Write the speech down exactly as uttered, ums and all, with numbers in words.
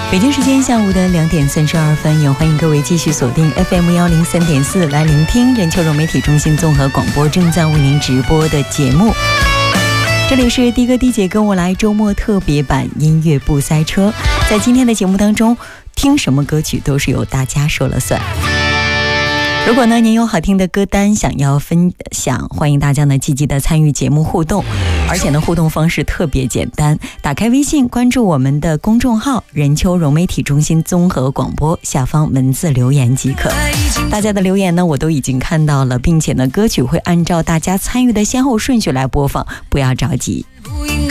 北京时间下午的两点三十二分，也欢迎各位继续锁定 F M 幺零三点四来聆听人球融媒体中心综合广播正在为您直播的节目。这里是的哥的姐跟我来周末特别版音乐不塞车，在今天的节目当中，听什么歌曲都是由大家说了算。如果呢您有好听的歌单想要分享，欢迎大家呢积极的参与节目互动，而且呢互动方式特别简单，打开微信关注我们的公众号人球融媒体中心综合广播，下方文字留言即可。大家的留言呢我都已经看到了，并且呢歌曲会按照大家参与的先后顺序来播放，不要着急。